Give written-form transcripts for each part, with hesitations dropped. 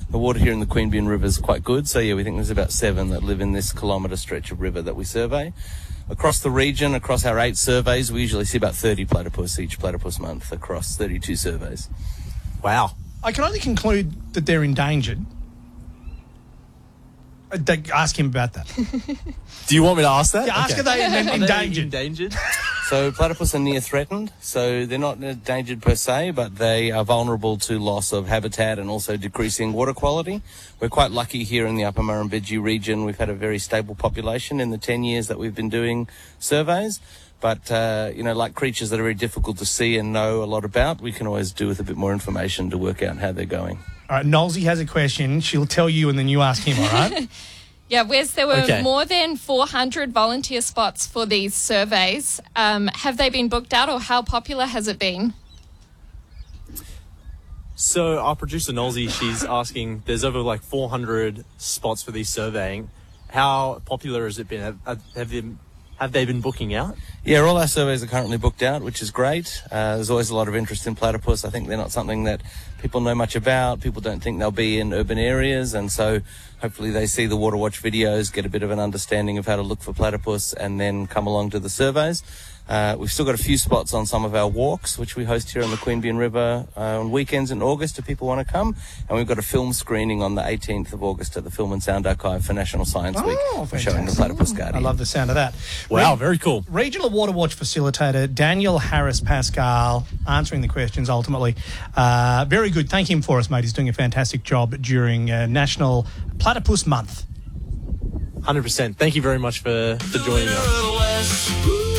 The water here in the Queanbeyan River is quite good. So, yeah, we think there's about 7 that live in this kilometre stretch of river that we survey. Across the region, across our 8 surveys, we usually see about 30 platypus each platypus month across 32 surveys. Wow. I can only conclude that they're endangered. Ask him about that. Do you want me to ask that? Yeah, ask are they endangered? So platypus are near threatened, so they're not endangered per se, but they are vulnerable to loss of habitat and also decreasing water quality. We're quite lucky here in the Upper Murrumbidgee region. We've had a very stable population in the 10 years that we've been doing surveys. But, like creatures that are very difficult to see and know a lot about, we can always do with a bit more information to work out how they're going. All right, Nolsey has a question. She'll tell you and then you ask him, all right? Yeah, Wes, there were more than 400 volunteer spots for these surveys. Have they been booked out or how popular has it been? So our producer, Nolsey, she's asking, there's over 400 spots for these surveying. How popular has it been? Have they been booking out? Yeah, all our surveys are currently booked out, which is great. There's always a lot of interest in platypus. I think they're not something that people know much about. People don't think they'll be in urban areas, and so hopefully they see the Water Watch videos, get a bit of an understanding of how to look for platypus, and then come along to the surveys. We've still got a few spots on some of our walks, which we host here on the Queanbeyan River on weekends in August if people want to come. And we've got a film screening on the 18th of August at the Film and Sound Archive for National Science Week, showing the Platypus Guardian. I love the sound of that. Wow, very cool. Regional Water Watch Facilitator Daniel Harris Pascal answering the questions ultimately. Very good. Thank him for us, mate. He's doing a fantastic job during National Platypus Month. 100%. Thank you very much for joining us.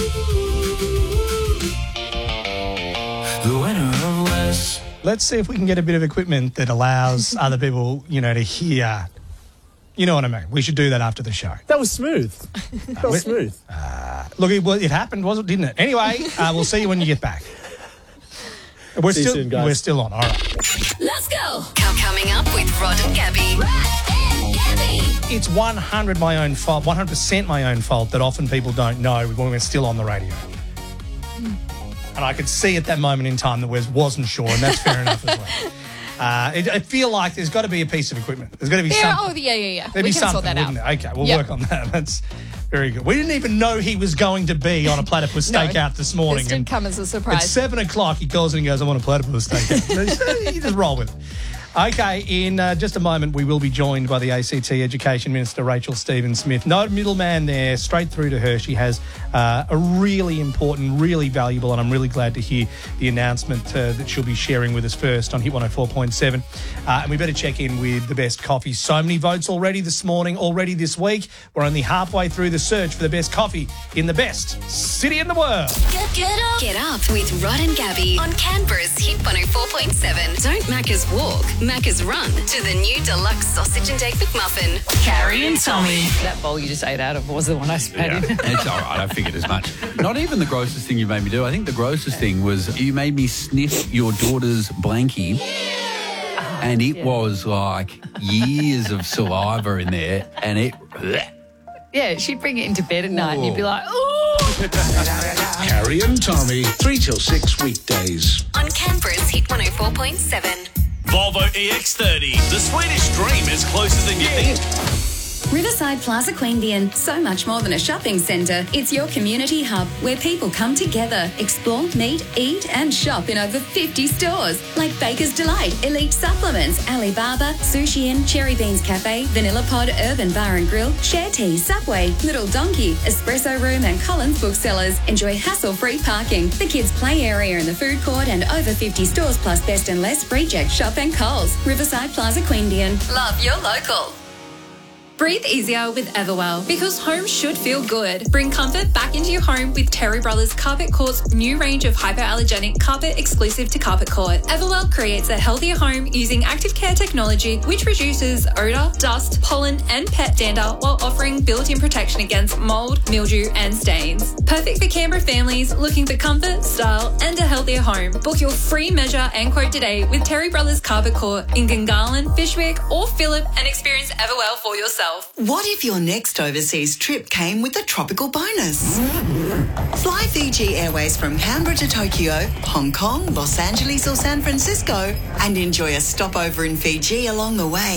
Let's see if we can get a bit of equipment that allows other people, to hear. You know what I mean? We should do that after the show. That was smooth. Smooth. Look, it happened, didn't it? Anyway, we'll see you when you get back. We're see you soon, guys. We're still on. All right. Let's go. Coming up with Rod and Gabby. It's 100% my own fault that often people don't know when we're still on the radio. And I could see at that moment in time that Wes wasn't sure, and that's fair enough as well. I feel like there's got to be a piece of equipment. There's got to be something. Oh, yeah. There'd be something, wouldn't it? Okay, we'll work on that. That's very good. We didn't even know he was going to be on a platypus stakeout this morning. This did come as a surprise. At 7 o'clock, he calls in and goes, "I want a platypus stakeout." You just roll with it. Okay, in just a moment, we will be joined by the ACT Education Minister, Rachel Stephen-Smith. No middleman there, straight through to her. She has a really important, really valuable, and I'm really glad to hear the announcement that she'll be sharing with us first on Hit 104.7. And we better check in with the best coffee. So many votes already this morning, already this week. We're only halfway through the search for the best coffee in the best city in the world. Get up with Rod and Gabby on Canberra's Hit 104.7. Don't Macca's walk, Macca's run to the new deluxe sausage and egg McMuffin. Carrie and Tommy. That bowl you just ate out of was the one I spat in. It's all right. I figured as much. Not even the grossest thing you made me do. I think the grossest thing was you made me sniff your daughter's blankie. And it was like years of saliva in there. And it... Yeah, she'd bring it into bed at night and you'd be like, ooh. Carrie and Tommy, 3 till 6 weekdays. On Canberra's Hit 104.7. Volvo EX30, the Swedish dream is closer than you think. Riverside Plaza Queanbeyan, so much more than a shopping centre. It's your community hub where people come together, explore, meet, eat and shop in over 50 stores like Baker's Delight, Elite Supplements, Alibaba, Sushi Inn, Cherry Beans Cafe, Vanilla Pod, Urban Bar and Grill, Share Tea, Subway, Little Donkey, Espresso Room and Collins Booksellers. Enjoy hassle-free parking, the kids' play area in the food court and over 50 stores plus Best and Less, Reject Shop and Coles. Riverside Plaza Queanbeyan. Love your local. Breathe easier with Everwell because home should feel good. Bring comfort back into your home with Terry Brothers Carpet Court's new range of hypoallergenic carpet exclusive to Carpet Court. Everwell creates a healthier home using active care technology which reduces odour, dust, pollen and pet dander while offering built-in protection against mould, mildew and stains. Perfect for Canberra families looking for comfort, style and a healthier home. Book your free measure and quote today with Terry Brothers Carpet Court in Gungahlin, Fishwick or Phillip and experience Everwell for yourself. What if your next overseas trip came with a tropical bonus? Fly Fiji Airways from Canberra to Tokyo, Hong Kong, Los Angeles or San Francisco and enjoy a stopover in Fiji along the way.